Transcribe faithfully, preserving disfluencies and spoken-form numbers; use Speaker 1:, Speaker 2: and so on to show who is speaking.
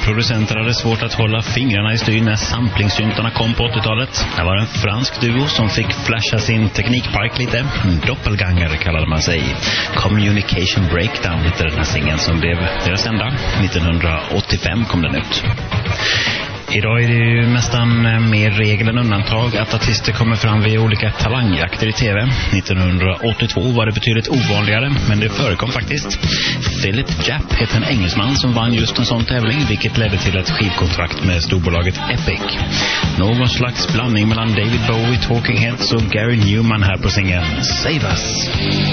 Speaker 1: Producenter hade svårt att hålla fingrarna i styr när samplingssyntarna kom på åttiotalet. Det var en fransk duo som fick flasha sin teknikpark lite. Doppelganger kallade man sig. Communication Breakdown hette den här singeln som blev deras enda. nittonhundraåttiofem kom den ut. Idag är det ju nästan mer regel än undantag att artister kommer fram vid olika talangjakter i tv. nittonhundraåttiotvå var det betydligt ovanligare, men det förekom faktiskt. Philip Japp heter en engelsman som vann just en sån tävling, vilket ledde till ett skivkontrakt med storbolaget Epic. Någon slags blandning mellan David Bowie, Talking Heads och Gary Newman här på singeln Save Us.